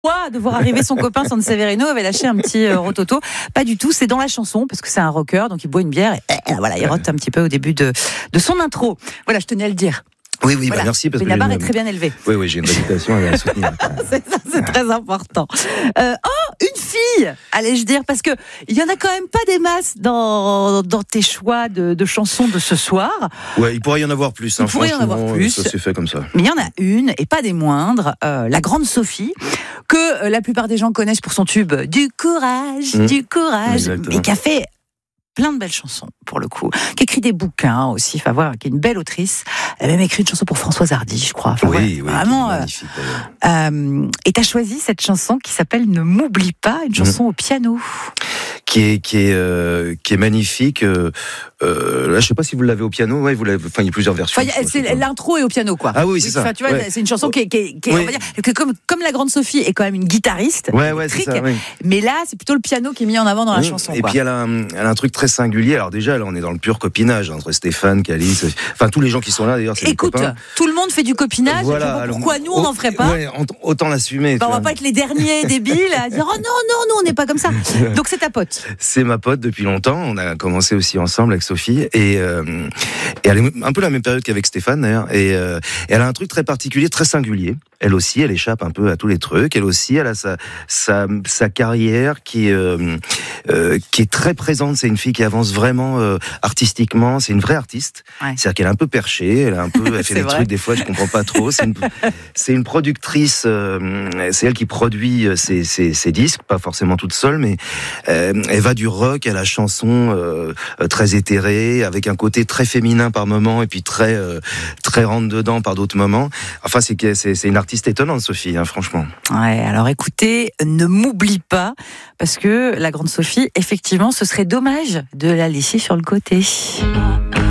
de voir arriver son copain Sanseverino avait lâché un petit rototo. Pas du tout, c'est dans la chanson parce que c'est un rocker, donc il boit une bière et voilà, il rote un petit peu au début de son intro. Voilà, je tenais à le dire. Oui, Voilà. merci. Parce mais que la barre est très bien élevée. Oui, j'ai une réputation à soutenir. c'est très important. Une fille, allais-je dire, parce que il y en a quand même pas des masses dans tes choix de chansons de ce soir. Ouais, il pourrait y en avoir plus. Il pourrait y en avoir plus. Ça s'est fait comme ça. Mais il y en a une, et pas des moindres, la grande Sophie, que la plupart des gens connaissent pour son tube du courage, Exactement. mais qui a fait plein de belles chansons, pour le coup, qui écrit des bouquins aussi, enfin voilà, qui est une belle autrice. Elle a même écrit une chanson pour Françoise Hardy, je crois. Enfin, oui, vraiment magnifique. et t'as choisi cette chanson qui s'appelle Ne m'oublie pas, une chanson au piano. Qui est magnifique. Là, je sais pas si vous l'avez au piano. Ouais, vous l'avez. Enfin, il y a plusieurs versions. L'intro est au piano, quoi. Ah oui, c'est ça. Tu vois, ouais. c'est une chanson qui est on va dire, que comme la grande Sophie est quand même une guitariste, c'est ça. Oui. mais là, c'est plutôt le piano qui est mis en avant dans la chanson. Et quoi. puis elle a un truc très singulier. Alors déjà, là, on est dans le pur copinage entre Stéphane, Calice, enfin tous les gens qui sont là. D'ailleurs, c'est des copains. Écoute, tout le monde fait du copinage. Voilà, pourquoi nous on n'en ferait pas? Ouais, autant l'assumer. On va pas être les derniers débiles à dire oh non, nous on n'est pas comme ça. Donc c'est ta pote. C'est ma pote depuis longtemps. On a commencé aussi ensemble avec Sophie et elle est un peu la même période qu'avec Stéphane d'ailleurs. Et elle a un truc très particulier, très singulier. Elle aussi, elle échappe un peu à tous les trucs. Elle aussi, elle a sa carrière qui est très présente. C'est une fille qui avance vraiment artistiquement. C'est une vraie artiste. Ouais. C'est-à-dire qu'elle est un peu perchée. Elle fait des trucs des fois je comprends pas trop. C'est une productrice. C'est elle qui produit ses disques, pas forcément toute seule, mais elle va du rock à la chanson très éthérée, avec un côté très féminin par moments et puis très rentre dedans par d'autres moments. Enfin, c'est une artiste étonnante, Sophie, hein, franchement. Ouais, alors écoutez, ne m'oublie pas, parce que la grande Sophie, effectivement, ce serait dommage de la laisser sur le côté.